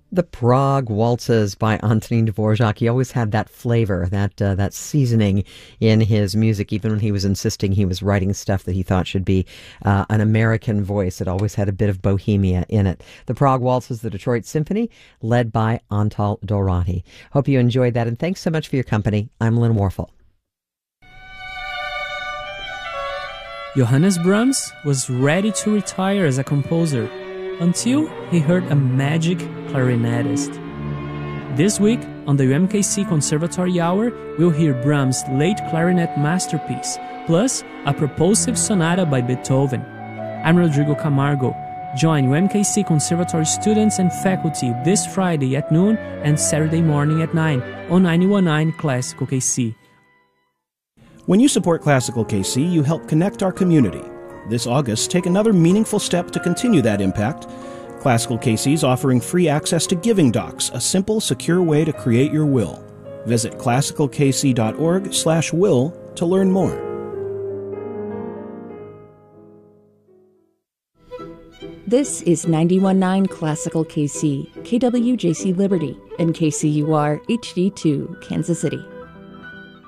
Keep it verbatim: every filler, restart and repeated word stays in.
The Prague Waltzes by Antonin Dvorak. He always had that flavor, that uh, that seasoning in his music. Even when he was insisting he was writing stuff that he thought should be uh, an American voice, it always had a bit of Bohemia in it. The Prague Waltzes, the Detroit Symphony, led by Antal Dorati. Hope you enjoyed that, and thanks so much for your company. I'm Lynn Warfel. Johannes Brahms was ready to retire as a composer until he heard a magic clarinetist. This week, on the U M K C Conservatory Hour, we'll hear Brahms' late clarinet masterpiece, plus a propulsive sonata by Beethoven. I'm Rodrigo Camargo. Join U M K C Conservatory students and faculty this Friday at noon and Saturday morning at nine on ninety-one point nine Classical K C. When you support Classical K C, you help connect our community. This August, take another meaningful step to continue that impact. Classical K C is offering free access to Giving Docs, a simple, secure way to create your will. Visit classical k c dot org slash will to learn more. This is ninety-one point nine Classical K C, K W J C Liberty, and K C U R H D two, Kansas City.